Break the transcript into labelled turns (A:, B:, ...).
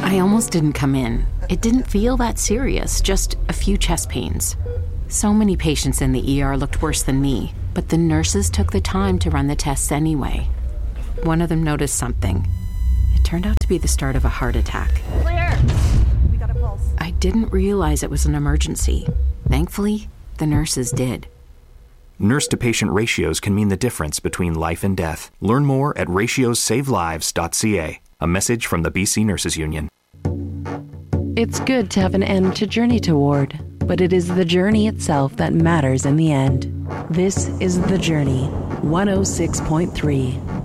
A: I almost didn't come in. It didn't feel that serious, just a few chest pains. So many patients in the ER looked worse than me, but the nurses took the time to run the tests anyway. One of them noticed something. It turned out to be the start of a heart attack.
B: Clear! We got a pulse.
A: I didn't realize it was an emergency. Thankfully, the nurses did.
C: Nurse-to-patient ratios can mean the difference between life and death. Learn more at ratiosavelives.ca. A message from the BC Nurses Union.
D: It's good to have an end to journey toward, but it is the journey itself that matters in the end. This is The Journey, 106.3.